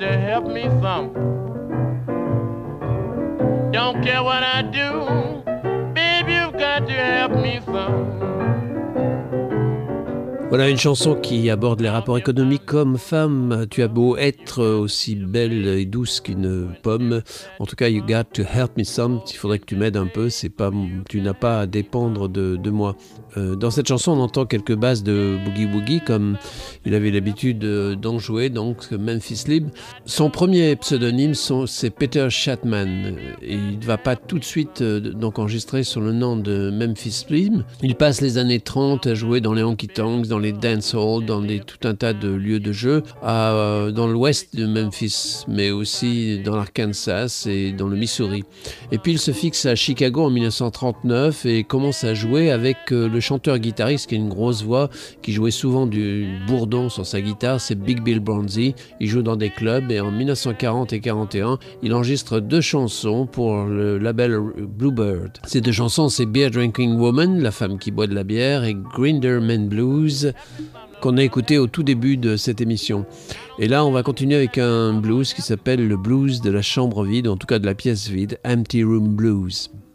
To help me some. Don't care what I do, baby, you've got to help me some. Voilà une chanson qui aborde les rapports économiques homme-femme. Tu as beau être aussi belle et douce qu'une pomme. En tout cas, you got to help me some. Il faudrait que tu m'aides un peu. Tu n'as pas à dépendre de moi. Dans cette chanson, on entend quelques basses de Boogie Woogie, comme il avait l'habitude d'en jouer, donc Memphis Lib. Son premier pseudonyme, c'est Peter Chatman. Et il ne va pas tout de suite donc enregistrer sur le nom de Memphis Lib. Il passe les années 30 à jouer dans les honky-tonks, dans les dance halls, dans tout un tas de lieux de jeu, dans l'ouest de Memphis, mais aussi dans l'Arkansas et dans le Missouri. Et puis il se fixe à Chicago en 1939 et commence à jouer avec le chanteur-guitariste qui a une grosse voix, qui jouait souvent du bourdon sur sa guitare, c'est Big Bill Broonzy. Il joue dans des clubs et en 1940 et 41, il enregistre 2 chansons pour le label Bluebird. Ces 2 chansons, c'est Beer Drinking Woman, la femme qui boit de la bière, et Grinderman Blues, qu'on a écouté au tout début de cette émission. Et là, on va continuer avec un blues qui s'appelle le blues de la chambre vide, en tout cas de la pièce vide, Empty Room Blues.